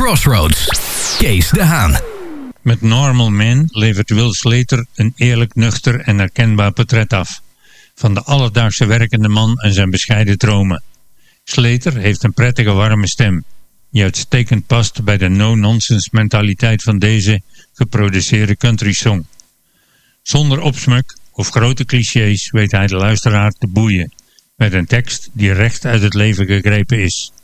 Crossroads. Kees de Haan. Met Normal Man levert Will Slater een eerlijk, nuchter en herkenbaar portret af. Van de alledaagse werkende man en zijn bescheiden dromen. Slater heeft een prettige, warme stem, die uitstekend past bij de no-nonsense mentaliteit van deze geproduceerde country song. Zonder opsmuk of grote clichés weet hij de luisteraar te boeien, met een tekst die recht uit het leven gegrepen is.